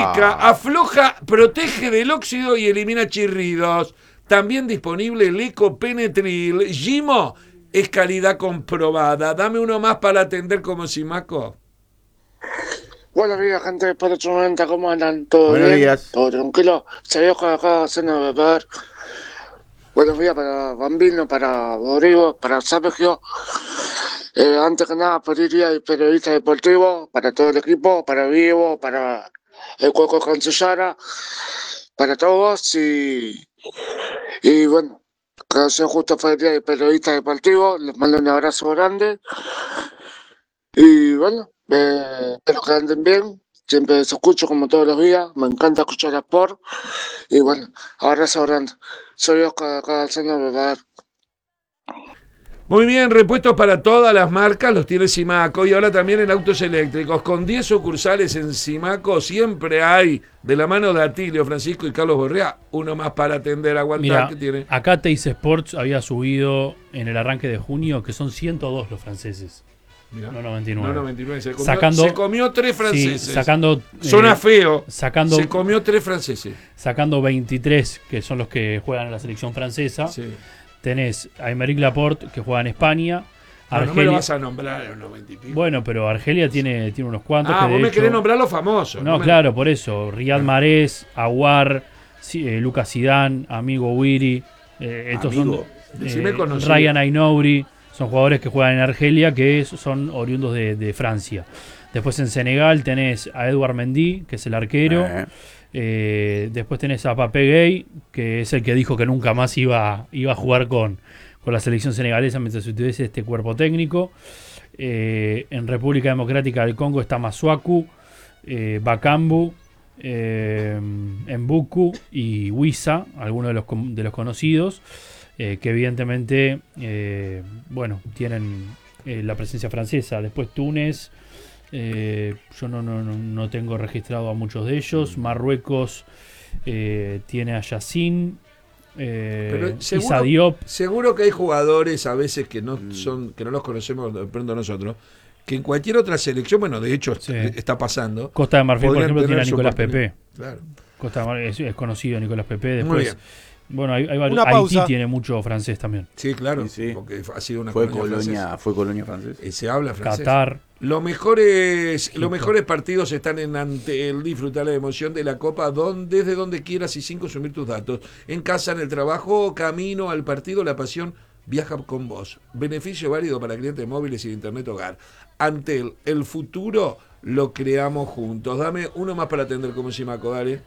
seca, afloja, protege del óxido y elimina chirridos. También disponible el Ecopenetril. Gimo es calidad comprobada. Dame uno más para atender como Simaco. Buenos días, gente de Sport 890, ¿cómo andan? ¿Todo Buenos bien? días. ¿Todo tranquilo? Se vio acá haciendo beber. Buenos días para Bambino, para Rodrigo, para Sergio. Antes que nada, feliz día del periodista deportivo, para todo el equipo, para Vivo, para el Cueco Cancillara, para todos y bueno, que sea justo fue el día del periodista deportivo, les mando un abrazo grande y bueno, espero que anden bien. Siempre los escucho como todos los días, me encanta escuchar a Sport y bueno, abrazo grande. Soy Oscar acá haciendo beber. Muy bien, repuestos para todas las marcas los tiene Simaco y ahora también en autos eléctricos. Con 10 sucursales en Simaco siempre hay, de la mano de Atilio, Francisco y Carlos Borrea, uno más para atender, aguantar. Mira, que tiene. acá Teis Sports había subido en el arranque de junio que son 102 los franceses. Mirá. No 99. No 99. Sacando- Se comió 3 franceses. Sí, sacando, Suena feo. sacando, Se comió 3 franceses. sacando 23 que son los que juegan en la selección francesa. Sí. Tenés a Aymeric Laporte que juega en España. Pero no me Argelia, lo vas a nombrar en los 90 y pico. bueno, pero Argelia tiene unos cuantos. que vos de me hecho- querés nombrar los famosos. No, me- claro, por eso. Riyad Mahrez, Aouar, Lucas Zidane, Amigo Wiri. Estos Amigo. son Decime conocido. Ryan Ainouri. Son jugadores que juegan en Argelia, que son oriundos de Francia. Después en Senegal tenés a Edouard Mendy, que es el arquero. Después tenés a Papé Gueye, que es el que dijo que nunca más iba a jugar con la selección senegalesa mientras tuviese este cuerpo técnico. En República Democrática del Congo está Masuaku, Bakambu, Mbuku y Wissa, algunos de los conocidos, que evidentemente tienen la presencia francesa. Después Túnez, yo no tengo registrado a muchos de ellos. Marruecos tiene a Yacine, Pero Issa Diop. seguro que hay jugadores a veces que no son, que no los conocemos de pronto nosotros, que en cualquier otra selección, bueno, de hecho Sí. está pasando. Costa de Marfil, por podrían ejemplo, tiene a tener su Nicolás oportunidad. Pepe. Claro. Costa de Marfil es conocido Nicolás Pepe. Muy Después, bien. bueno, hay varios. Una Haití pausa. tiene mucho francés también. Sí, claro, Sí. porque ha sido una Fue francesa. colonia francesa. Se habla francés. Qatar. Los mejores partidos están en Antel. Disfrutar la emoción de la Copa desde donde quieras y sin consumir tus datos. En casa, en el trabajo, camino al partido, la pasión viaja con vos. Beneficio válido para clientes móviles y de internet hogar. Antel, el futuro lo creamos juntos. Dame uno más para atender como Simaco, dale.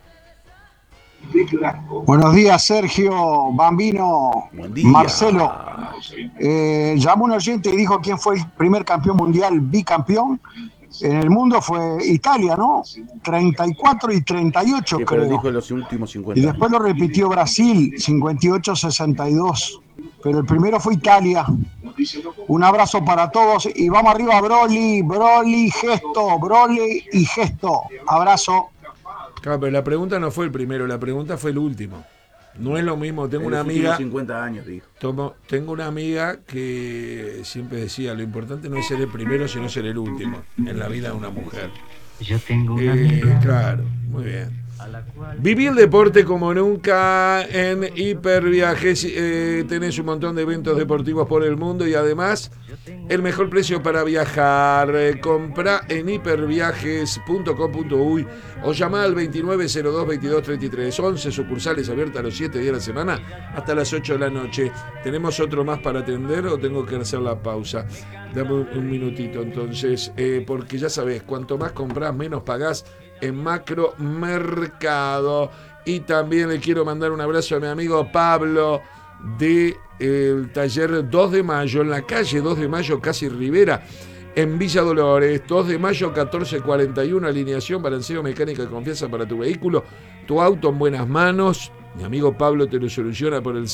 Buenos días, Sergio, Bambino, Buen día. Marcelo. Llamó un oyente y dijo quién fue el primer campeón mundial bicampeón. En el mundo fue Italia, ¿no? 34 y 38, Sí, pero creo. dijo los últimos 50 Y después lo repitió Brasil, 58-62. Pero el primero fue Italia. Un abrazo para todos y vamos arriba, Broly, gesto. Abrazo. Claro, pero la pregunta no fue el primero, la pregunta fue el último. No es lo mismo, tengo En una los últimos amiga. 50 años, dijo. Tengo una amiga que siempre decía, lo importante no es ser el primero, sino ser el último en la vida de una mujer. Yo tengo una amiga Claro, muy bien. a la cual... Viví el deporte como nunca en Hiperviajes. Tenés un montón de eventos deportivos por el mundo y además el mejor precio para viajar. Comprá en hiperviajes.com.uy o llamá al 2902-2233. 11 sucursales abiertas los 7 días de la semana hasta las 8 de la noche. ¿Tenemos otro más para atender o tengo que hacer la pausa? Dame un minutito entonces, porque ya sabés, cuanto más comprás, menos pagás en Macromercado. Y también le quiero mandar un abrazo a mi amigo Pablo de el taller 2 de mayo, en la calle 2 de mayo, casi Rivera, en Villa Dolores. 2 de mayo, 1441, alineación, balanceo, mecánica y confianza para tu vehículo, tu auto en buenas manos. Mi amigo Pablo te lo soluciona por el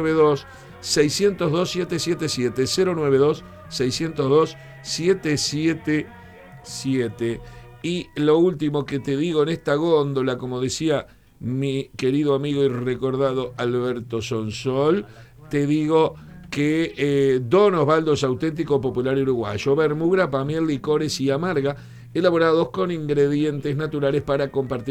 092-602-777, 092-602-777. Y lo último que te digo en esta góndola, como decía mi querido amigo y recordado Alberto Sonsol, te digo que Don Osvaldo es auténtico popular uruguayo. Bermuda, pamiel, licores y amarga, elaborados con ingredientes naturales para compartir